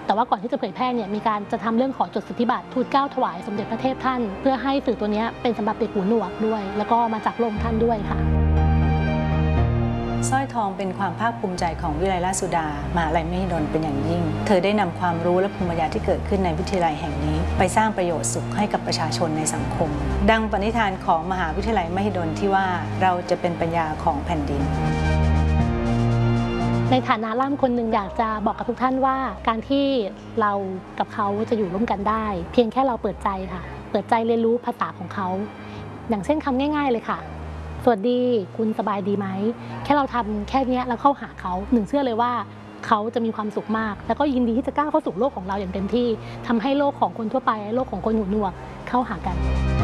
แต่ว่าก่อนที่จะเผยแพร่เนี่ยมีการจะทำเรื่องขอจดสิทธิบัตรทูลเกล้าถวายสมเด็จพระเทพท่านเพื่อให้สื่อตัวนี้เป็นสำหรับเด็กหูหนวกด้วยแล้วก็มาจากพระองค์ท่านด้วยค่ะสร้อยทองเป็นความภาคภูมิใจของวิไลราชสุดามหาวิทยาลัยมหิดลเป็นอย่างยิ่งเธอได้นำความรู้และภูมิปัญญาที่เกิดขึ้นในวิทยาลัยแห่งนี้ไปสร้างประโยชน์สุขให้กับประชาชนในสังคมดังปณิธานของมหาวิทยาลัยมหิดลที่ว่าเราจะเป็นปัญญาของแผ่นดินในฐานะล่ามคนหนึ่งอยากจะบอกกับทุกท่านว่าการที่เรากับเขาจะอยู่ร่วมกันได้เพียงแค่เราเปิดใจค่ะเปิดใจเรียนรู้ภาษาของเขาอย่างเช่นคำง่ายๆเลยค่ะสวัสดีคุณสบายดีไหมแค่เราทำแค่นี้แล้วเข้าหาเขาหนึ่งเชื่อเลยว่าเขาจะมีความสุขมากแล้วก็ยินดีที่จะก้าวเข้าสู่โลกของเราอย่างเต็มที่ทำให้โลกของคนทั่วไปโลกของคนหูหนวกเข้าหากัน